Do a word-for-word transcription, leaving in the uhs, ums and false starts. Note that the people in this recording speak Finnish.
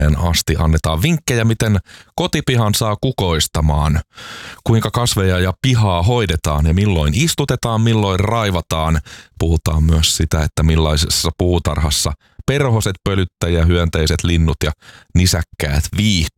asti annetaan vinkkejä, miten kotipihan saa kukoistamaan, kuinka kasveja ja pihaa hoidetaan ja milloin istutetaan, milloin raivataan. Puhutaan myös sitä, että millaisessa puutarhassa perhoset, pölyttäjä, hyönteiset, linnut ja nisäkkäät viihtyvät.